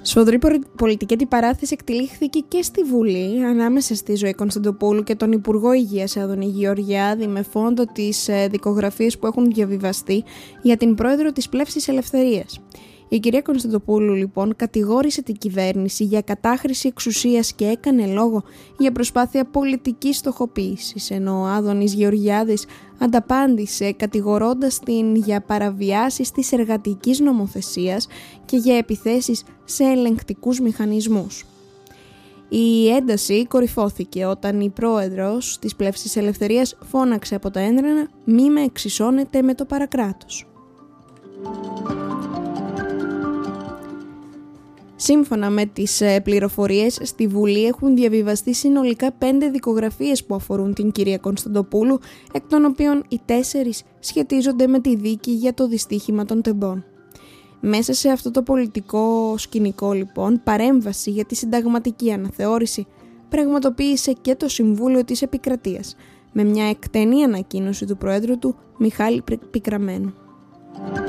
Σφοδρή πολιτική αντιπαράθεση εκτελήχθηκε και στη Βουλή ανάμεσα στη Ζωή Κωνσταντοπούλου και τον Υπουργό Υγείας Άδωνη Γεωργιάδη, με φόντο τις δικογραφίες που έχουν διαβιβαστεί για την πρόεδρο της Πλεύσης Ελευθερίας. Η κυρία Κωνσταντοπούλου λοιπόν κατηγόρησε την κυβέρνηση για κατάχρηση εξουσίας και έκανε λόγο για προσπάθεια πολιτικής στοχοποίησης, ενώ ο Άδωνης Γεωργιάδης ανταπάντησε κατηγορώντας την για παραβιάσεις της εργατικής νομοθεσίας και για επιθέσεις σε ελεγκτικούς μηχανισμούς. Η ένταση κορυφώθηκε όταν η πρόεδρος της Πλεύσης Ελευθερίας φώναξε από τα έδρανα «Μη με εξισώνετε με το παρακράτος». Σύμφωνα με τις πληροφορίες, στη Βουλή έχουν διαβιβαστεί συνολικά 5 δικογραφίες που αφορούν την κυρία Κωνσταντοπούλου, εκ των οποίων οι 4 σχετίζονται με τη δίκη για το δυστύχημα των τεμπών. Μέσα σε αυτό το πολιτικό σκηνικό, λοιπόν, παρέμβαση για τη συνταγματική αναθεώρηση πραγματοποίησε και το Συμβούλιο της Επικρατείας, με μια εκτενή ανακοίνωση του Προέδρου του, Μιχάλη Πικραμένου.